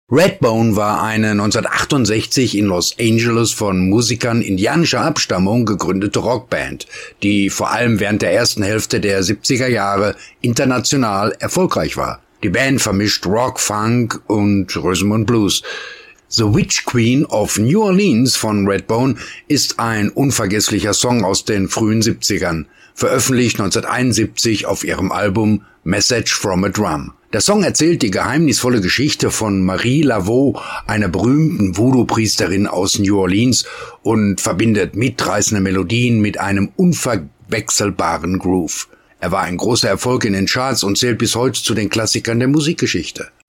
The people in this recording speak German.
Redbone war eine 1968 in Los Angeles von Musikern indianischer Abstammung gegründete Rockband, die vor allem während der ersten Hälfte der 70er Jahre international erfolgreich war. Die Band vermischt Rock, Funk und Rhythm and Blues. The Witch Queen of New Orleans von Redbone ist ein unvergesslicher Song aus den frühen 70ern, veröffentlicht 1971 auf ihrem Album Message from a Drum. Der Song erzählt die geheimnisvolle Geschichte von Marie Laveau, einer berühmten Voodoo-Priesterin aus New Orleans, und verbindet mitreißende Melodien mit einem unverwechselbaren Groove. Er war ein großer Erfolg in den Charts und zählt bis heute zu den Klassikern der Musikgeschichte.